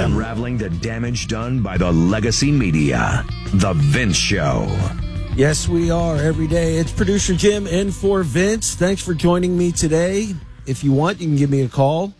Unraveling the damage done by the legacy media. The Vince Show. Yes, we are every day. It's producer Jim in for Vince. Thanks for joining me today. If you want, you can give me a call.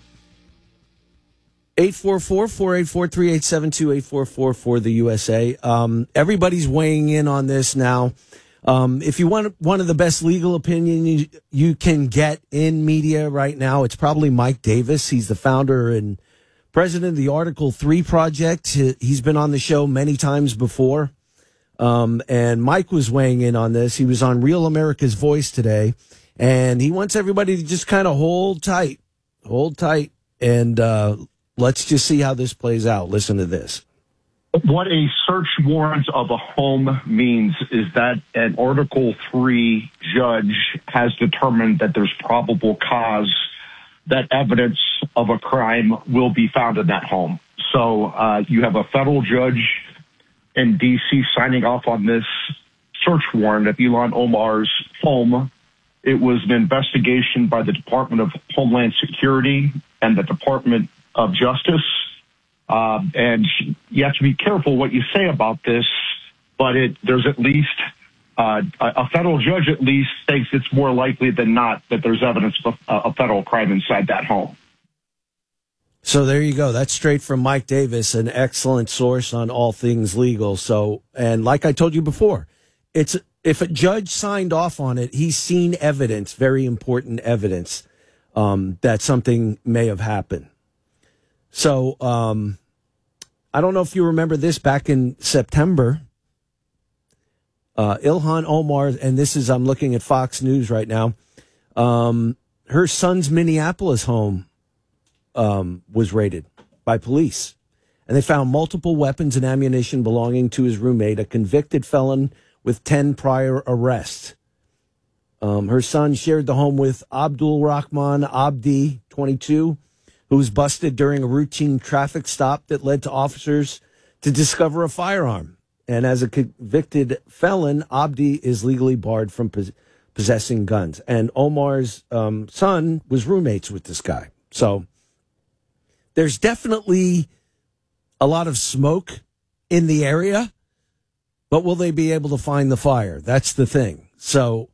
844-484-3872, 844 for the USA. Everybody's weighing in on this now. If you want one of the best legal opinions you can get in media right now, it's probably Mike Davis. He's the founder and president of the Article 3 Project. He's been on the show many times before. And Mike was weighing in on this. He was on Real America's Voice today, and he wants everybody to just kind of hold tight, and let's just see how this plays out. Listen to this. What a search warrant of a home means is that an Article 3 judge has determined that there's probable cause that evidence of a crime will be found in that home. So you have a federal judge in D.C. signing off on this search warrant at Ilhan Omar's home. It was an investigation by the Department of Homeland Security and the Department of Justice. And you have to be careful what you say about this, but there's at least a federal judge at least thinks it's more likely than not that there's evidence of a federal crime inside that home. So there you go. That's straight from Mike Davis, an excellent source on all things legal. So, and like I told you before, if a judge signed off on it, he's seen evidence, very important evidence, that something may have happened. So, I don't know if you remember this back in September. Ilhan Omar, and this is, I'm looking at Fox News right now. Her son's Minneapolis home was raided by police, and they found multiple weapons and ammunition belonging to his roommate, a convicted felon with 10 prior arrests. Her son shared the home with Abdul Rahman Abdi, 22, who was busted during a routine traffic stop that led to officers to discover a firearm. And as a convicted felon, Abdi is legally barred from possessing guns. And Omar's son was roommates with this guy. So there's definitely a lot of smoke in the area, but will they be able to find the fire? That's the thing. So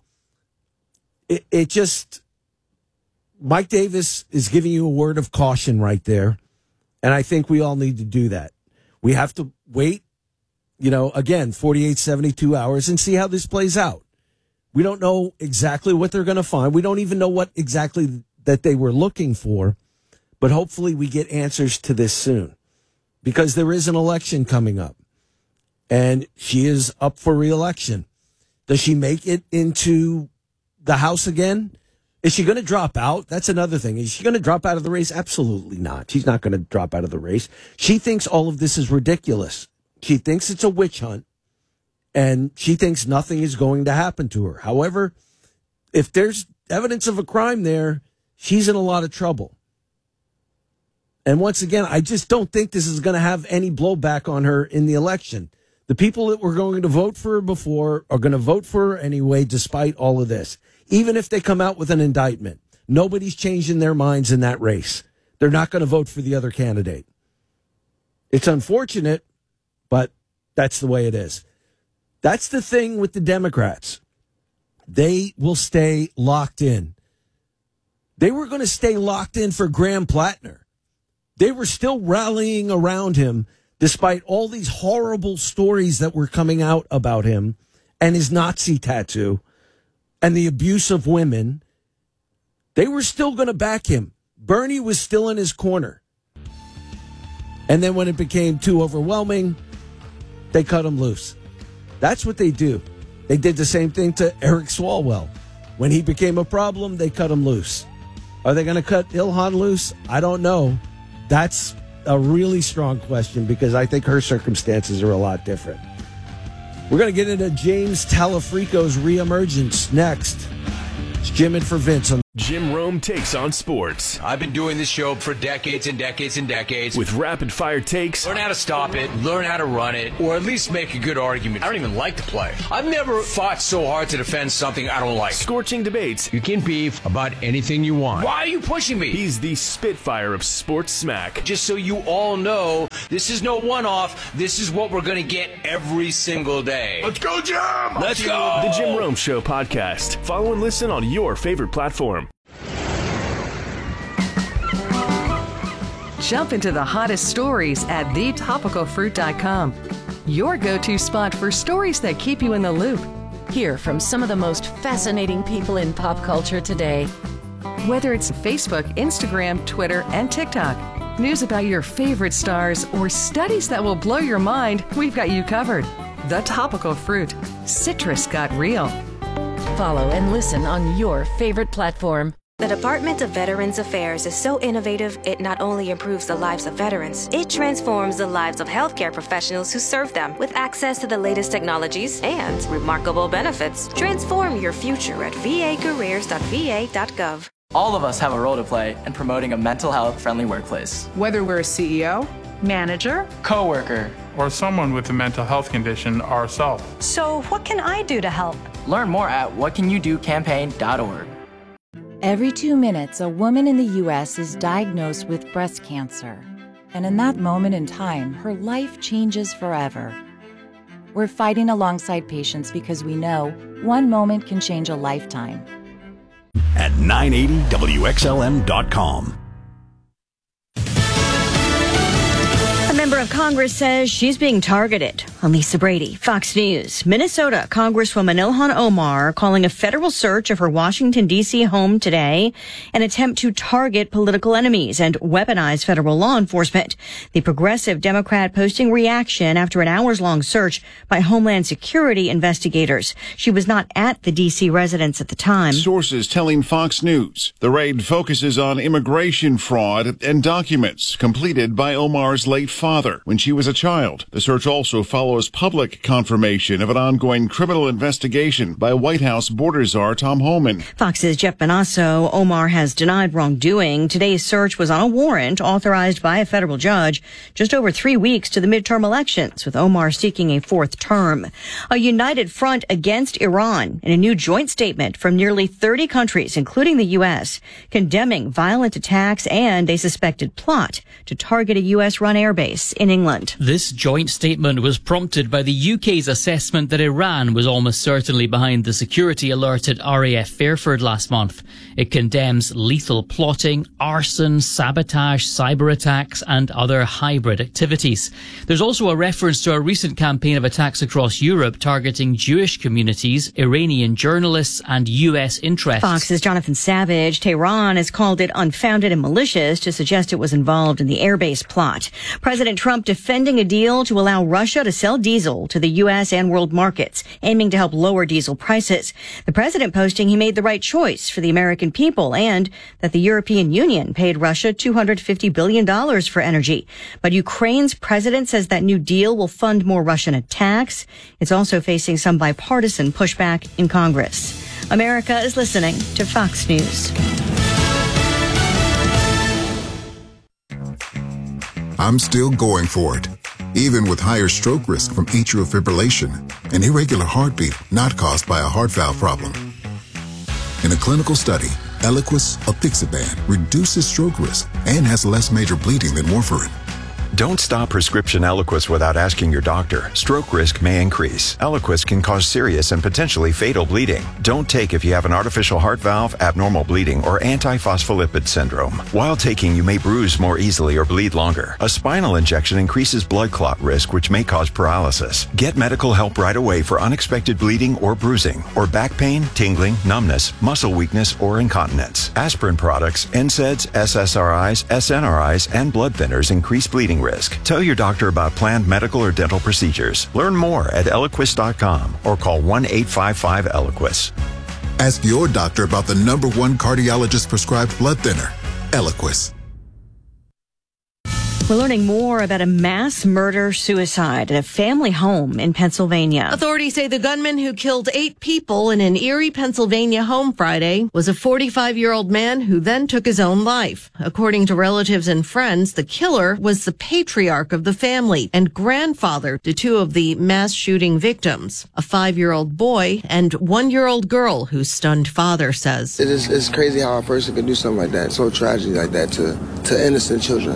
it just, Mike Davis is giving you a word of caution right there. And I think we all need to do that. We have to wait, again, 48, 72 hours and see how this plays out. We don't know exactly what they're going to find. We don't even know what exactly that they were looking for. But hopefully we get answers to this soon, because there is an election coming up and she is up for re-election. Does she make it into the House again? Is she going to drop out? That's another thing. Is she going to drop out of the race? Absolutely not. She's not going to drop out of the race. She thinks all of this is ridiculous. She thinks it's a witch hunt, and she thinks nothing is going to happen to her. However, if there's evidence of a crime there, she's in a lot of trouble. And once again, I just don't think this is going to have any blowback on her in the election. The people that were going to vote for her before are going to vote for her anyway, despite all of this. Even if they come out with an indictment, nobody's changing their minds in that race. They're not going to vote for the other candidate. It's unfortunate, but that's the way it is. That's the thing with the Democrats. They will stay locked in. They were going to stay locked in for Graham Plattner. They were still rallying around him despite all these horrible stories that were coming out about him and his Nazi tattoo and the abuse of women. They were still going to back him. Bernie was still in his corner. And then when it became too overwhelming, they cut him loose. That's what they do. They did the same thing to Eric Swalwell. When he became a problem, they cut him loose. Are they going to cut Ilhan loose? I don't know. That's a really strong question, because I think her circumstances are a lot different. We're going to get into James Talafrico's reemergence next. It's Jim in for Vince on Jim Rome takes on sports. I've been doing this show for decades and decades and decades. With rapid fire takes. Learn how to stop it, learn how to run it, or at least make a good argument. I don't even like to play. I've never fought so hard to defend something I don't like. Scorching debates. You can beef about anything you want. Why are you pushing me? He's the Spitfire of sports smack. Just so you all know, This is no one-off. This is what we're going to get every single day. Let's go, Jim! Let's go! The Jim Rome Show podcast. Follow and listen on your favorite platform. Jump into the hottest stories at thetopicalfruit.com. Your go-to spot for stories that keep you in the loop. Hear from some of the most fascinating people in pop culture today. Whether it's Facebook, Instagram, Twitter, and TikTok, news about your favorite stars, or studies that will blow your mind, we've got you covered. The Topical Fruit. Citrus got real. Follow and listen on your favorite platform. The Department of Veterans Affairs is so innovative, it not only improves the lives of veterans, it transforms the lives of healthcare professionals who serve them. With access to the latest technologies and remarkable benefits, transform your future at vacareers.va.gov. All of us have a role to play in promoting a mental health friendly workplace. Whether we're a CEO, manager, coworker, or someone with a mental health condition ourselves. So what can I do to help? Learn more at whatcanyoudocampaign.org. Every 2 minutes, a woman in the U.S. is diagnosed with breast cancer. And in that moment in time, her life changes forever. We're fighting alongside patients because we know one moment can change a lifetime. At 980WXLM.com. A member of Congress says she's being targeted. Lisa Brady, Fox News. Minnesota Congresswoman Ilhan Omar calling a federal search of her Washington, D.C. home today an attempt to target political enemies and weaponize federal law enforcement. The progressive Democrat posting reaction after an hours-long search by Homeland Security investigators. She was not at the D.C. residence at the time. Sources telling Fox News the raid focuses on immigration fraud and documents completed by Omar's late father when she was a child. The search also follows public confirmation of an ongoing criminal investigation by White House border czar Tom Homan. Fox's Jeff Bonasso. Omar has denied wrongdoing. Today's search was on a warrant authorized by a federal judge just over 3 weeks to the midterm elections, with Omar seeking a fourth term. A united front against Iran in a new joint statement from nearly 30 countries, including the U.S., condemning violent attacks and a suspected plot to target a U.S.-run airbase in England. This joint statement was prompted by the UK's assessment that Iran was almost certainly behind the security alert at RAF Fairford last month. It condemns lethal plotting, arson, sabotage, cyber attacks and other hybrid activities. There's also a reference to a recent campaign of attacks across Europe targeting Jewish communities, Iranian journalists and US interests. Fox's Jonathan Savage. Tehran has called it unfounded and malicious to suggest it was involved in the airbase plot. President Trump defending a deal to allow Russia to sell diesel to the U.S. and world markets, aiming to help lower diesel prices. The president posting he made the right choice for the American people and that the European Union paid Russia $250 billion for energy. But Ukraine's president says that new deal will fund more Russian attacks. It's also facing some bipartisan pushback in Congress. America is listening to Fox News. I'm still going for it, even with higher stroke risk from atrial fibrillation, an irregular heartbeat not caused by a heart valve problem. In a clinical study, Eliquis apixaban reduces stroke risk and has less major bleeding than warfarin. Don't stop prescription Eliquis without asking your doctor. Stroke risk may increase. Eliquis can cause serious and potentially fatal bleeding. Don't take if you have an artificial heart valve, abnormal bleeding, or antiphospholipid syndrome. While taking, you may bruise more easily or bleed longer. A spinal injection increases blood clot risk, which may cause paralysis. Get medical help right away for unexpected bleeding or bruising, or back pain, tingling, numbness, muscle weakness, or incontinence. Aspirin products, NSAIDs, SSRIs, SNRIs, and blood thinners increase bleeding risk. Tell your doctor about planned medical or dental procedures. Learn more at Eliquis.com or call 1-855-ELIQUIS. Ask your doctor about the #1 cardiologist prescribed blood thinner, Eliquis. We're learning more about a mass murder-suicide at a family home in Pennsylvania. Authorities say the gunman who killed 8 people in an Erie, Pennsylvania home Friday was a 45-year-old man who then took his own life. According to relatives and friends, the killer was the patriarch of the family and grandfather to 2 of the mass shooting victims, a 5-year-old boy and 1-year-old girl whose stunned father says. It's crazy how a person could do something like that, so tragic like that to innocent children.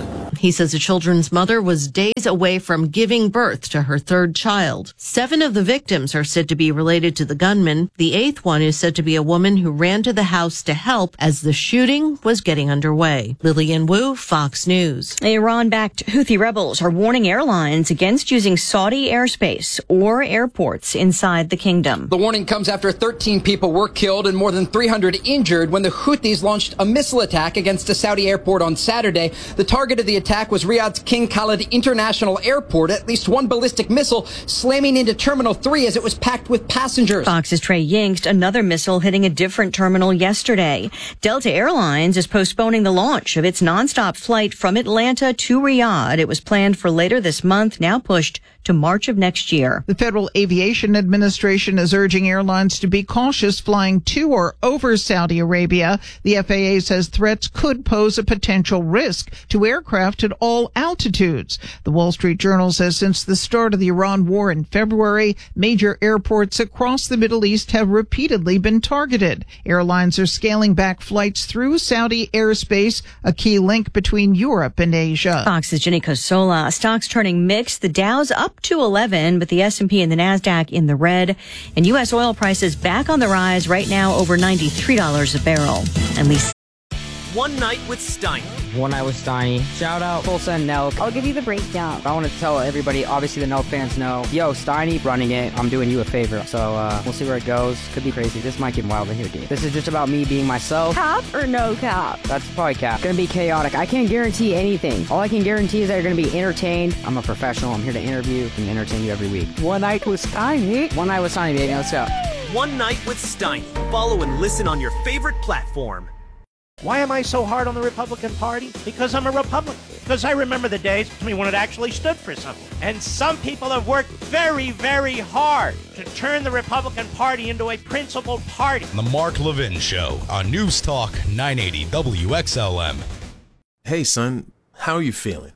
He says the children's mother was days away from giving birth to her third child. 7 of the victims are said to be related to the gunman. The 8th one is said to be a woman who ran to the house to help as the shooting was getting underway. Lillian Wu, Fox News. Iran-backed Houthi rebels are warning airlines against using Saudi airspace or airports inside the kingdom. The warning comes after 13 people were killed and more than 300 injured when the Houthis launched a missile attack against a Saudi airport on Saturday. The target of the attack was Riyadh's King Khalid International Airport. At least one ballistic missile slamming into Terminal 3 as it was packed with passengers. Fox's Trey Yingst, another missile hitting a different terminal yesterday. Delta Airlines is postponing the launch of its nonstop flight from Atlanta to Riyadh. It was planned for later this month, now pushed to March of next year. The Federal Aviation Administration is urging airlines to be cautious flying to or over Saudi Arabia. The FAA says threats could pose a potential risk to aircraft at all altitudes. The Wall Street Journal says since the start of the Iran war in February, major airports across the Middle East have repeatedly been targeted. Airlines are scaling back flights through Saudi airspace, a key link between Europe and Asia. Fox's Jenny Cosola. Stocks turning mixed. The Dow's up to 11, but the S&P and the NASDAQ in the red. And U.S. oil prices back on the rise right now, over $93 a barrel. And Lisa. One Night with Steiny. One Night with Steiny. Shout out Tulsa and Nelk. I'll give you the breakdown. I want to tell everybody, obviously the Nelk fans know, yo, Steiny running it. I'm doing you a favor. So we'll see where it goes. Could be crazy. This might get wild in here, dude. This is just about me being myself. Cap or no cap? That's probably cap. Gonna be chaotic. I can't guarantee anything. All I can guarantee is that you're gonna be entertained. I'm a professional. I'm here to interview and entertain you every week. One Night with Steiny. One Night with Steiny, baby. Let's go. One Night with Steiny. Follow and listen on your favorite platform. Why am I so hard on the Republican Party? Because I'm a Republican. Because I remember the days when it actually stood for something. And some people have worked very, very hard to turn the Republican Party into a principled party. The Mark Levin Show on News Talk 980 WXLM. Hey, son. How are you feeling?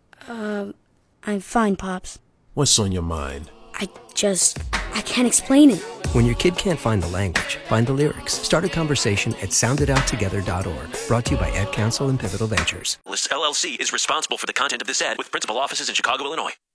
I'm fine, Pops. What's on your mind? I can't explain it. When your kid can't find the language, find the lyrics. Start a conversation at soundedouttogether.org. Brought to you by Ad Council and Pivotal Ventures. LLC is responsible for the content of this ad with principal offices in Chicago, Illinois.